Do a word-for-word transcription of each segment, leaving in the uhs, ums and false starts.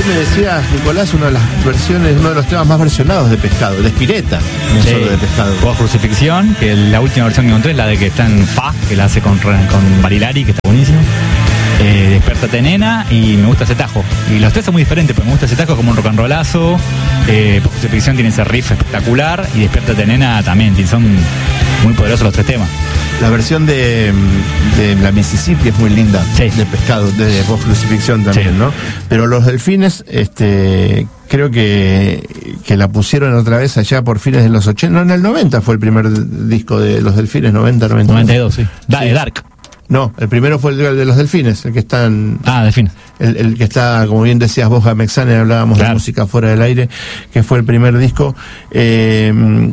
me decías, Nicolás, una de las versiones, uno de los temas más versionados de Pescado, de Spinetta, no Sí. solo de Pescado. Post Crucifixión, que la última versión que encontré es la de que está en Fa, que la hace con, con Barilari, que está buenísimo. Eh, Despertate Nena, y me gusta ese tajo. Y los tres son muy diferentes, pero me gusta ese tajo como un rock and rollazo. Eh, Post Crucifixión tiene ese riff espectacular, y Despertate Nena también, son muy poderosos los tres temas. La versión de, de la Mississippi es muy linda, Sí. de Pescado, de Post Crucifixión también, Sí. ¿no? Pero los Delfines, este, creo que, que la pusieron otra vez allá por fines de los ochenta, no, en el noventa fue el primer disco de los Delfines, noventa, noventa y dos. noventa y dos, sí. Da, Sí. de Dark. No, el primero fue el de los Delfines, el que están... Ah, Delfines. El, el que está, como bien decías vos, Amexane, hablábamos Claro. de música fuera del aire, que fue el primer disco, eh,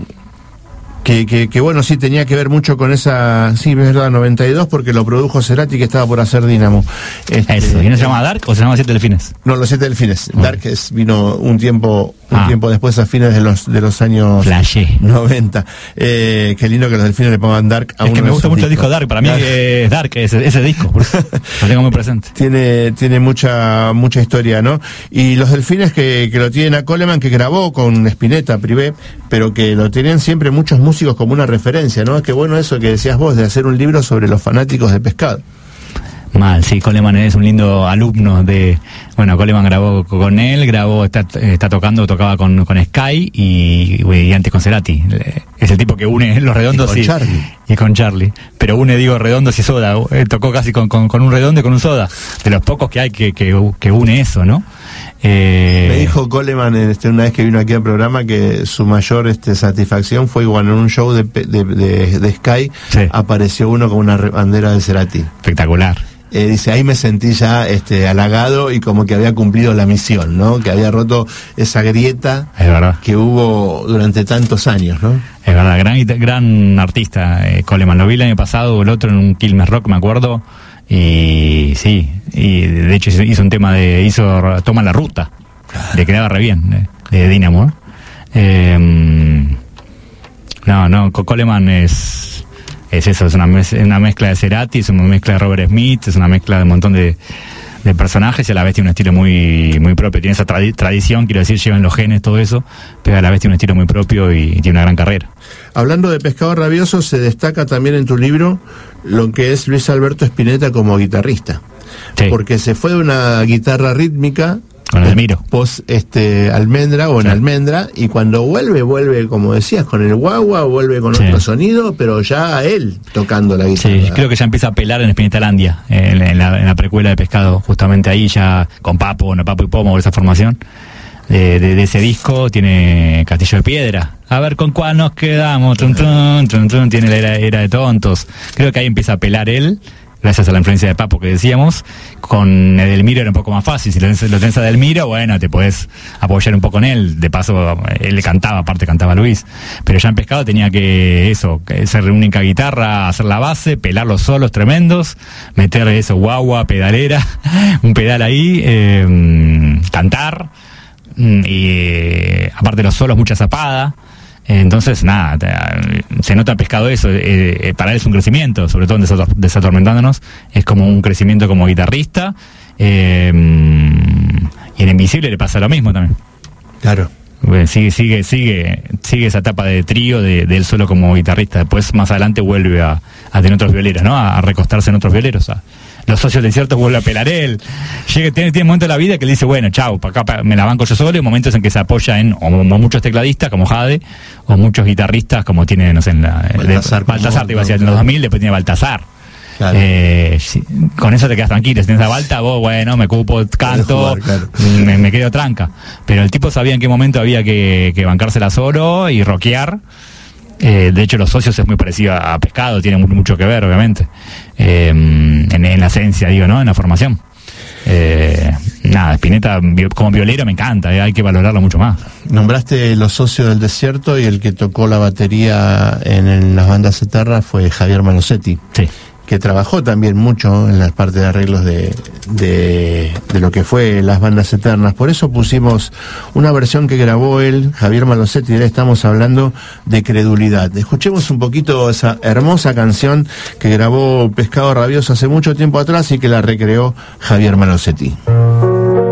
que, que, que bueno, sí, tenía que ver mucho con esa, sí, es verdad, noventa y dos, porque lo produjo Cerati, que estaba por hacer Dínamo. Este, Eso. ¿Y no se llama Dark o se llama Siete Delfines? No, los Siete Delfines. Ah. Dark es, vino un tiempo, un Ah. tiempo después, a fines de los, de los años Flashé. noventa. Eh, qué lindo que los Delfines le pongan Dark a Es uno que me de gusta sus mucho el disco discos. Dark. Para mí Claro. es Dark ese, ese disco. Por eso lo tengo muy presente. Tiene, tiene mucha, mucha historia, ¿no? Y los Delfines que, que lo tienen a Coleman, que grabó con Spinetta, Privé, pero que lo tienen siempre muchos músicos como una referencia, ¿no? Es que bueno eso que decías vos, de hacer un libro sobre los fanáticos de Pescado. Mal, sí, Coleman es un lindo alumno de... Bueno, Coleman grabó con él, grabó, está, está tocando, tocaba con, con Sky y, y antes con Cerati. Es el tipo que une los redondos Y con Charlie. y con Charlie. Pero une, digo, redondos y soda. Eh, tocó casi con, con, con un redondo y con un soda. De los pocos que hay que, que, que une eso, ¿no? Eh, Me dijo Coleman este, una vez que vino aquí al programa que su mayor este, satisfacción fue cuando en un show de, de, de, de Sky Sí. apareció uno con una re- bandera de Cerati. espectacular. Eh, dice, ahí me sentí ya este, halagado y como que había cumplido la misión, ¿no? Que había roto esa grieta Es verdad. que hubo durante tantos años, ¿no? Es verdad, gran, gran artista, eh, Coleman. Lo vi el año pasado, el otro en un Quilmes Rock, me acuerdo. Y sí, y de hecho hizo, hizo un tema de, hizo Toma la Ruta, le quedaba re bien, de, de Dynamo, ¿no? Eh, no, no, Co- Coleman es, es eso, es una, mez- una mezcla de Cerati, es una mezcla de Robert Smith, es una mezcla de un montón de, de personajes y a la vez tiene un estilo muy muy propio, tiene esa tradi- tradición, quiero decir, llevan los genes, todo eso, pero a la vez tiene un estilo muy propio y tiene una gran carrera. Hablando de Pescado Rabioso, se destaca también en tu libro lo que es Luis Alberto Spinetta como guitarrista. Sí. Porque se fue de una guitarra rítmica Con Almiro. post este Almendra o en Sí. Almendra, y cuando vuelve, vuelve, como decías, con el guagua, vuelve con Sí. otro sonido, pero ya él tocando la guitarra. Sí, creo que ya empieza a pelar en Spinetalandia, en, en, la, en la precuela de Pescado, justamente ahí ya con Papo, bueno, Papo y Pomo, esa formación de, de, de ese disco, tiene Castillo de Piedra. A ver con cuál nos quedamos, tun, tun, tun, tun, tiene la era, era de tontos. Creo que ahí empieza a pelar él, gracias a la influencia de Papo que decíamos. Con Edelmiro era un poco más fácil, si lo tenés, lo tenés a Edelmiro, bueno, te podés apoyar un poco en él, de paso él le cantaba, aparte cantaba Luis, pero ya en Pescado tenía que eso, que ser única guitarra, hacer la base, pelar los solos tremendos, meter eso, guagua, pedalera, un pedal ahí, eh, cantar, y eh, aparte de los solos, mucha zapada. Entonces, nada, te- se nota Pescado eso, eh, eh, para él es un crecimiento, sobre todo en Desator- Desatormentándonos, es como un crecimiento como guitarrista, eh, y en Invisible le pasa lo mismo también. Claro. Bueno, sigue, sigue, sigue, sigue esa etapa de trío de, de él solo como guitarrista, después más adelante vuelve a, a tener otros violeros, ¿no? A, a recostarse en otros violeros, a, los socios del desierto vuelve a pelar él. Llega, tiene, tiene momentos de la vida que le dice, bueno, chau, pa' acá pa- me la banco yo solo, y momentos en que se apoya en o, o muchos tecladistas como Jade, o muchos guitarristas como tiene, no sé, en la, Baltasar, de, Baltasar, como- te iba a decir, en los dos mil, después tiene Baltasar. Claro. Eh, si- con eso te quedas tranquilo, si tienes a Balta, vos, bueno, me cupo, canto, jugar, claro. me, me quedo tranca. Pero el tipo sabía en qué momento había que, que bancársela solo y rockear. Eh, de hecho, los socios es muy parecido a Pescado, tiene mu- mucho que ver, obviamente, eh, en, en la esencia, digo, ¿no? En la formación. Eh, nada, Spinetta vi- como violero me encanta, eh, hay que valorarlo mucho más. Nombraste Los Socios del Desierto, y el que tocó la batería en, en las bandas eternas fue Javier Malosetti, Sí. que trabajó también mucho en las partes de arreglos de, de, de lo que fue las bandas eternas. Por eso pusimos una versión que grabó él, Javier Malosetti, y ahora estamos hablando de Credulidad. Escuchemos un poquito esa hermosa canción que grabó Pescado Rabioso hace mucho tiempo atrás y que la recreó Javier Malosetti.